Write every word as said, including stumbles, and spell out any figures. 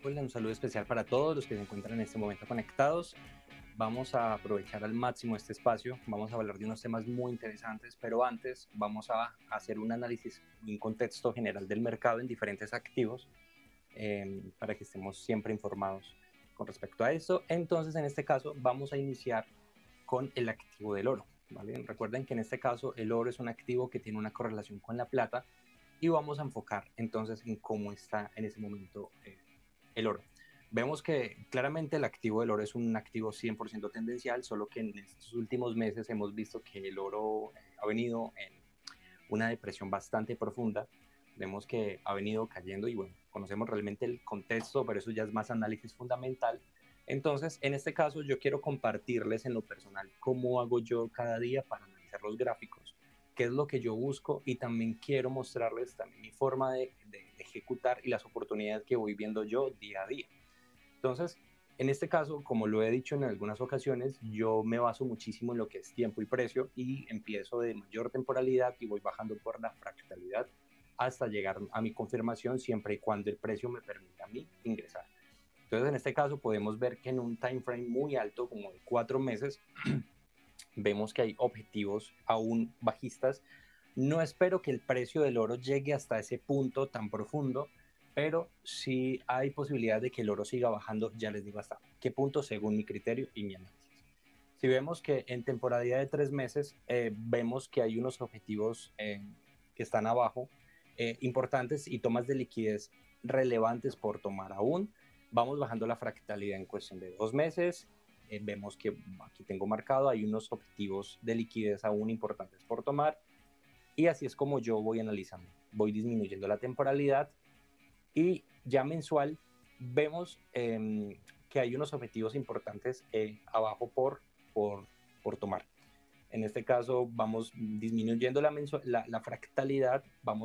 Hola, un saludo especial para todos los que se encuentran en este momento conectados. Vamos a aprovechar al máximo este espacio, vamos a hablar de unos temas muy interesantes, pero antes vamos a hacer un análisis y un contexto general del mercado en diferentes activos eh, para que estemos siempre informados con respecto a esto. Entonces, en este caso, vamos a iniciar con el activo del oro. ¿Vale? Recuerden que en este caso el oro es un activo que tiene una correlación con la plata y vamos a enfocar entonces en cómo está en ese momento eh, el oro. Vemos que claramente el activo del oro es un activo cien por ciento tendencial, solo que en estos últimos meses hemos visto que el oro eh, ha venido en una depresión bastante profunda. Vemos que ha venido cayendo y bueno, conocemos realmente el contexto, pero eso ya es más análisis fundamental. Entonces, en este caso, yo quiero compartirles en lo personal cómo hago yo cada día para analizar los gráficos, qué es lo que yo busco y también quiero mostrarles también mi forma de, de, de ejecutar y las oportunidades que voy viendo yo día a día. Entonces, en este caso, como lo he dicho en algunas ocasiones, yo me baso muchísimo en lo que es tiempo y precio y empiezo de mayor temporalidad y voy bajando por la fractalidad hasta llegar a mi confirmación siempre y cuando el precio me permita a mí ingresar. Entonces, en este caso podemos ver que en un time frame muy alto, como de cuatro meses, vemos que hay objetivos aún bajistas. No espero que el precio del oro llegue hasta ese punto tan profundo, pero sí hay posibilidad de que el oro siga bajando, ya les digo hasta qué punto según mi criterio y mi análisis. Si vemos que en temporalidad de tres meses eh, vemos que hay unos objetivos eh, que están abajo, eh, importantes y tomas de liquidez relevantes por tomar aún, vamos bajando la fractalidad en cuestión de dos meses. Eh, vemos que aquí tengo marcado, hay unos objetivos de liquidez aún importantes por tomar y así es como yo voy analizando. Voy disminuyendo la temporalidad y ya mensual vemos eh, que hay unos objetivos importantes eh, abajo por, por, por tomar. En este caso vamos disminuyendo la, la, la fractalidad, vamos